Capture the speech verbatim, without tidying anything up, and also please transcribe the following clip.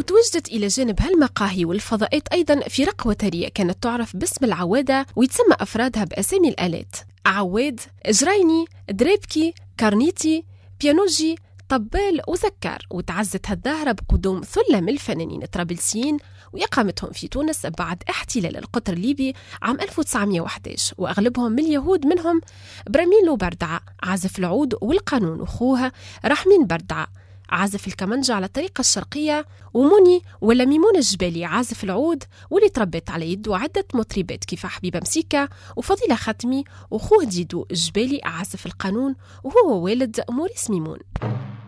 وتوجدت إلى جانب هالمقاهي والفضاءات أيضا فرق وترية كانت تعرف باسم العوادة، ويتسمى أفرادها بأسامي الآلات: عواد، جريني، دريبكي، كارنيتي، بيانوجي، طبال وزكار. وتعزت هالظاهرة بقدوم ثلة من الفنانين الطرابلسيين وإقامتهم في تونس بعد احتلال القطر الليبي عام ألف وتسعمائة وأحد عشر، وأغلبهم من اليهود، منهم براميلو بردعة عازف العود والقانون، وأخوها رحمين بردعة عازف الكمنجة على الطريقة الشرقية، وموني ولا ميمون الجبالي عازف العود، واللي تربت على يده عدة مطربات كيف حبيبة مسيكا وفضيلة ختمي، وأخوه ديدو الجبالي عازف القانون وهو والد موريس ميمون.